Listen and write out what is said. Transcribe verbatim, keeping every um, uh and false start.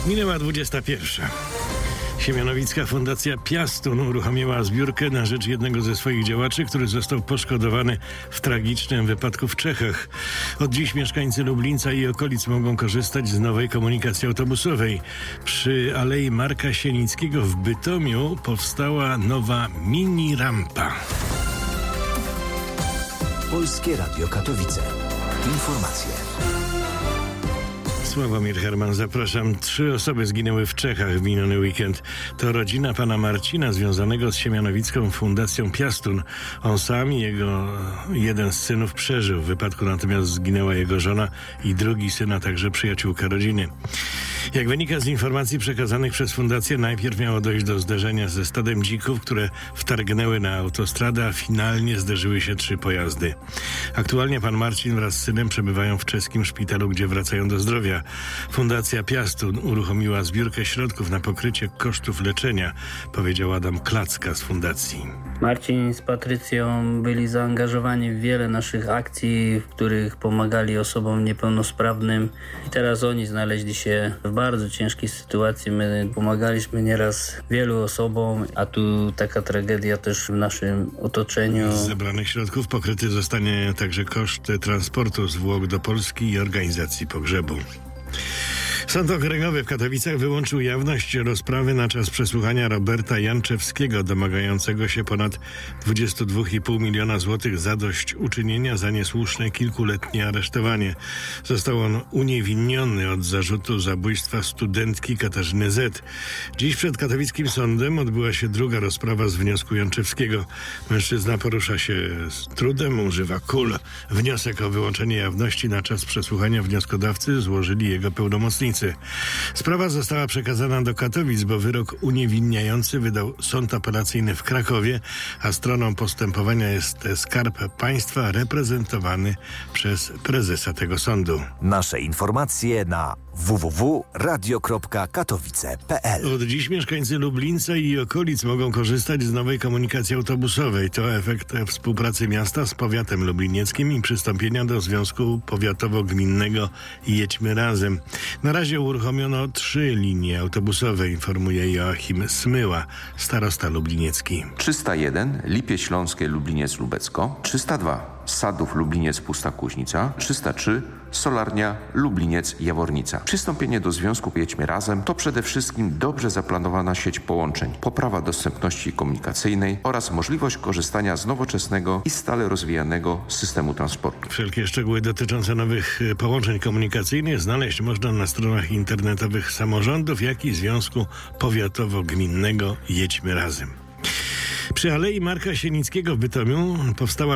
Minęła dwudziesta pierwsza. Siemianowicka Fundacja Piastun uruchomiła zbiórkę na rzecz jednego ze swoich działaczy, który został poszkodowany w tragicznym wypadku w Czechach. Od dziś mieszkańcy Lublińca i okolic mogą korzystać z nowej komunikacji autobusowej. Przy Alei Marka Sienickiego w Bytomiu powstała nowa mini rampa. Polskie Radio Katowice. Informacje. Sławomir Herman, zapraszam. Trzy osoby zginęły w Czechach w miniony weekend. To rodzina pana Marcina związanego z Siemianowicką Fundacją Piastun. On sam i jego jeden z synów przeżył. W wypadku natomiast zginęła jego żona i drugi syn, a także przyjaciółka rodziny. Jak wynika z informacji przekazanych przez fundację, najpierw miało dojść do zderzenia ze stadem dzików, które wtargnęły na autostradę, a finalnie zderzyły się trzy pojazdy. Aktualnie pan Marcin wraz z synem przebywają w czeskim szpitalu, gdzie wracają do zdrowia. Fundacja Piastun uruchomiła zbiórkę środków na pokrycie kosztów leczenia, powiedział Adam Klacka z fundacji. Marcin z Patrycją byli zaangażowani w wiele naszych akcji, w których pomagali osobom niepełnosprawnym. I teraz oni znaleźli się w bardzo ciężkiej sytuacji. My pomagaliśmy nieraz wielu osobom, a tu taka tragedia też w naszym otoczeniu. Z zebranych środków pokryty zostanie także koszt transportu zwłok do Polski i organizacji pogrzebu. Sąd Okręgowy w Katowicach wyłączył jawność rozprawy na czas przesłuchania Roberta Janczewskiego, domagającego się ponad dwadzieścia dwa i pół miliona złotych zadośćuczynienia za niesłuszne kilkuletnie aresztowanie. Został on uniewinniony od zarzutu zabójstwa studentki Katarzyny Z. Dziś przed katowickim sądem odbyła się druga rozprawa z wniosku Janczewskiego. Mężczyzna porusza się z trudem, używa kul. Wniosek o wyłączenie jawności na czas przesłuchania wnioskodawcy złożyli jego pełnomocnicy. Sprawa została przekazana do Katowic, bo wyrok uniewinniający wydał sąd apelacyjny w Krakowie, a stroną postępowania jest Skarb Państwa reprezentowany przez prezesa tego sądu. Nasze informacje na w w w kropka radio kropka katowice kropka p l. Od dziś mieszkańcy Lublińca i okolic mogą korzystać z nowej komunikacji autobusowej. To efekt współpracy miasta z powiatem lublinieckim i przystąpienia do Związku Powiatowo-Gminnego Jedźmy Razem. Na razie uruchomiono trzy linie autobusowe, informuje Joachim Smyła, starosta lubliniecki. trzysta jeden Lipie Śląskie Lubliniec Lubecko, trzysta dwa Sadów Lubliniec Pusta Kuźnica, trzysta trzy Solarnia Lubliniec Jawornica. Przystąpienie do Związku Jedźmy Razem to przede wszystkim dobrze zaplanowana sieć połączeń, poprawa dostępności komunikacyjnej oraz możliwość korzystania z nowoczesnego i stale rozwijanego systemu transportu. Wszelkie szczegóły dotyczące nowych połączeń komunikacyjnych znaleźć można na stronach internetowych samorządów, jak i Związku Powiatowo-Gminnego Jedźmy Razem. Przy Alei Marka Sienickiego w Bytomiu powstała